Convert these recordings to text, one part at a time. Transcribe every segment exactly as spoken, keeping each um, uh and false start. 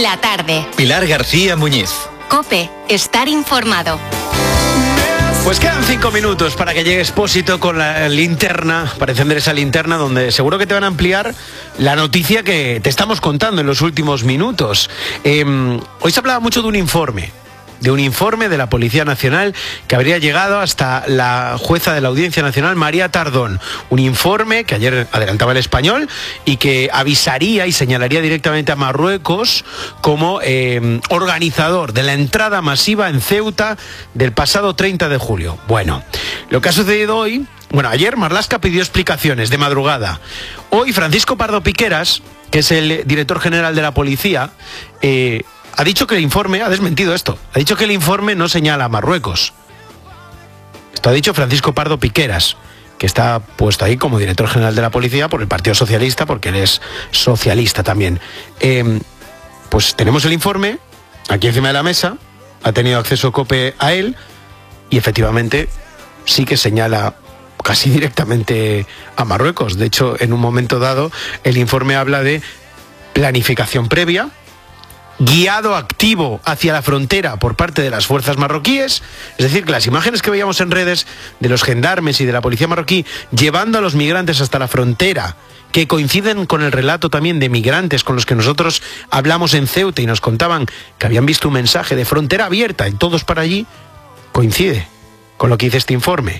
la tarde. Pilar García Muñiz. COPE, estar informado. Pues quedan cinco minutos para que llegue Expósito con la linterna, para encender esa linterna donde seguro que te van a ampliar la noticia que te estamos contando en los últimos minutos. Eh, hoy se hablaba mucho de un informe, de un informe de la Policía Nacional que habría llegado hasta la jueza de la Audiencia Nacional, María Tardón. Un informe que ayer adelantaba El Español y que avisaría y señalaría directamente a Marruecos como eh, organizador de la entrada masiva en Ceuta del pasado treinta de julio. Bueno, lo que ha sucedido hoy... Bueno, ayer Marlaska pidió explicaciones de madrugada. Hoy Francisco Pardo Piqueras, que es el director general de la policía, eh, ha dicho que el informe, ha desmentido esto, ha dicho que el informe no señala a Marruecos. Esto ha dicho Francisco Pardo Piqueras, que está puesto ahí como director general de la policía por el Partido Socialista, porque él es socialista también. Eh, pues tenemos el informe aquí encima de la mesa, ha tenido acceso COPE a él, y efectivamente sí que señala casi directamente a Marruecos. De hecho, en un momento dado, el informe habla de planificación previa, guiado activo hacia la frontera por parte de las fuerzas marroquíes, es decir, que las imágenes que veíamos en redes de los gendarmes y de la policía marroquí llevando a los migrantes hasta la frontera, que coinciden con el relato también de migrantes con los que nosotros hablamos en Ceuta y nos contaban que habían visto un mensaje de frontera abierta y todos para allí, coincide con lo que dice este informe.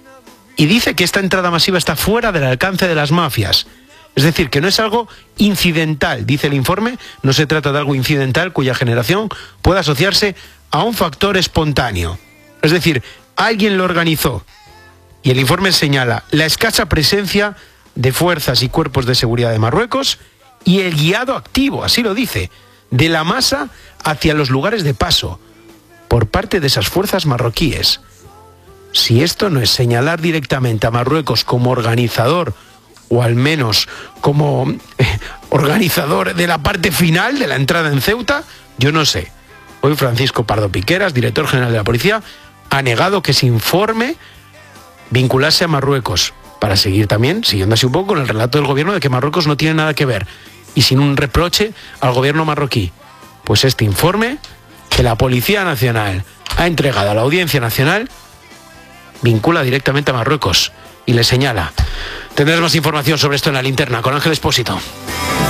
Y dice que esta entrada masiva está fuera del alcance de las mafias. Es decir, que no es algo incidental, dice el informe, no se trata de algo incidental cuya generación pueda asociarse a un factor espontáneo. Es decir, alguien lo organizó. Y el informe señala la escasa presencia de fuerzas y cuerpos de seguridad de Marruecos y el guiado activo, así lo dice, de la masa hacia los lugares de paso por parte de esas fuerzas marroquíes. Si esto no es señalar directamente a Marruecos como organizador, o al menos como eh, organizador de la parte final de la entrada en Ceuta, yo no sé. Hoy Francisco Pardo Piqueras, director general de la policía, ha negado que ese informe vinculase a Marruecos, para seguir también, siguiendo así un poco con el relato del gobierno de que Marruecos no tiene nada que ver, y sin un reproche al gobierno marroquí. Pues este informe que la Policía Nacional ha entregado a la Audiencia Nacional vincula directamente a Marruecos y le señala. Tendrás más información sobre esto en la linterna con Ángel Expósito.